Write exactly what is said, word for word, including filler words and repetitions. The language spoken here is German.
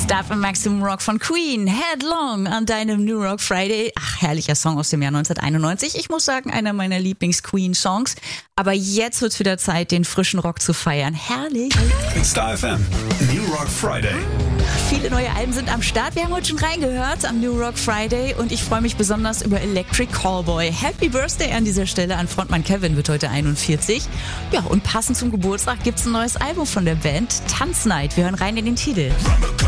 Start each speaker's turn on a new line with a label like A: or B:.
A: Star für Maximum Rock von Queen, Headlong an deinem New Rock Friday. Ach, herrlicher Song aus dem Jahr neunzehnhunderteinundneunzig. Ich muss sagen, einer meiner Lieblings-Queen-Songs. Aber jetzt wird's wieder Zeit, den frischen Rock zu feiern. Herrlich.
B: Star F M, New Rock Friday.
A: Viele neue Alben sind am Start. Wir haben heute schon reingehört am New Rock Friday und ich freue mich besonders über Electric Callboy. Happy Birthday an dieser Stelle an Frontmann Kevin, wird heute einundvierzig. Ja, und passend zum Geburtstag gibt's ein neues Album von der Band, Tanznight. Wir hören rein in den Titel.